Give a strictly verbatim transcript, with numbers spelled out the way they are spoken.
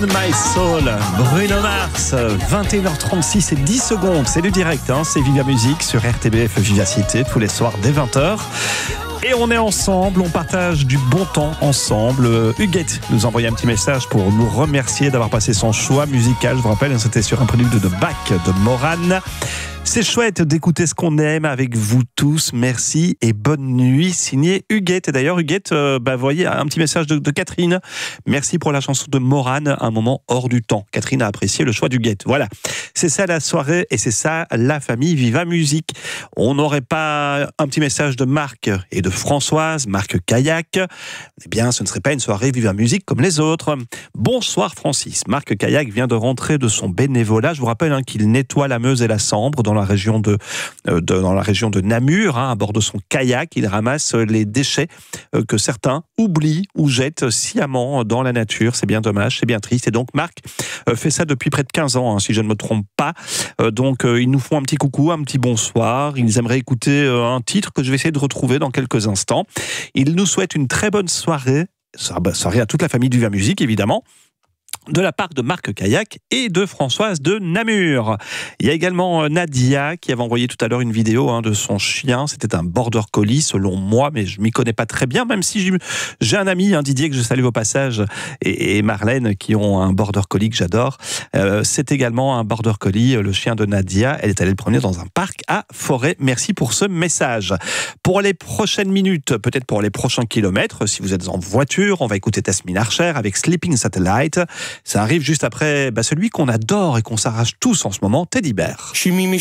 My Soul, Bruno Mars, vingt et une heures trente-six et dix secondes, c'est du direct, hein, c'est Viva Musique sur R T B F Vivacité tous les soirs dès vingt heures. Et on est ensemble, on partage du bon temps ensemble. Euh, Huguette nous a envoyé un petit message pour nous remercier d'avoir passé son choix musical. Je vous rappelle, c'était sur un prélude de Bach de Morane. C'est chouette d'écouter ce qu'on aime avec vous tous. Merci et bonne nuit. Signé Huguette. Et d'ailleurs, Huguette, euh, bah, voyez un petit message de, de Catherine. Merci pour la chanson de Morane, un moment hors du temps. Catherine a apprécié le choix d'Huguette. Voilà. C'est ça la soirée et c'est ça la famille Viva Musique. On n'aurait pas un petit message de Marc et de Françoise, Marc Caillac. Eh bien, ce ne serait pas une soirée Viva Musique comme les autres. Bonsoir Francis. Marc Caillac vient de rentrer de son bénévolat. Je vous rappelle hein, qu'il nettoie la Meuse et la Sambre dans la région de, euh, de dans la région de Namur, hein, à bord de son kayak. Il ramasse les déchets euh, que certains oublient ou jettent sciemment dans la nature. C'est bien dommage, c'est bien triste. Et donc Marc euh, fait ça depuis près de quinze ans, hein, si je ne me trompe pas. Euh, donc euh, ils nous font un petit coucou, un petit bonsoir. Ils aimeraient écouter euh, un titre que je vais essayer de retrouver dans quelques instants. Ils nous souhaitent une très bonne soirée, soirée à toute la famille du Viva Musique évidemment, de la part de Marc Caillac et de Françoise de Namur. Il y a également Nadia qui avait envoyé tout à l'heure une vidéo hein, de son chien. C'était un border collie selon moi, mais je m'y connais pas très bien, même si j'ai un ami, hein, Didier, que je salue au passage, et, et Marlène, qui ont un border collie que j'adore. Euh, c'est également un border collie, le chien de Nadia. Elle est allée le promener dans un parc à Forêt. Merci pour ce message. Pour les prochaines minutes, peut-être pour les prochains kilomètres, si vous êtes en voiture, on va écouter Tasmin Archer avec Sleeping Satellite. Ça arrive juste après bah, celui qu'on adore et qu'on s'arrache tous en ce moment, Teddy Bear. She meet me